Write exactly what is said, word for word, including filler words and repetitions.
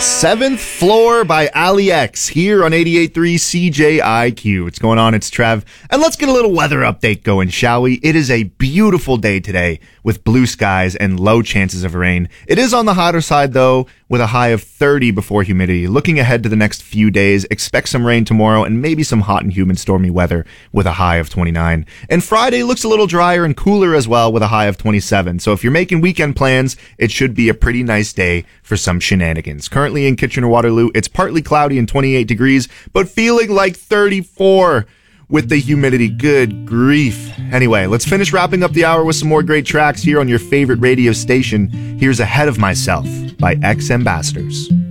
Seventh Floor by Ali X here on eighty-eight point three C J I Q. What's going on? It's Trev. And let's get a little weather update going, shall we? It is a beautiful day today with blue skies and low chances of rain. It is on the hotter side, though, with a high of thirty before humidity. Looking ahead to the next few days, expect some rain tomorrow and maybe some hot and humid stormy weather with a high of twenty-nine. And Friday looks a little drier and cooler as well with a high of twenty-seven. So if you're making weekend plans, it should be a pretty nice day for some shenanigans. Currently in Kitchener-Waterloo, it's partly cloudy and twenty-eight degrees, but feeling like thirty-four with the humidity. Good grief. Anyway, let's finish wrapping up the hour with some more great tracks here on your favorite radio station. Here's Ahead of Myself by X Ambassadors.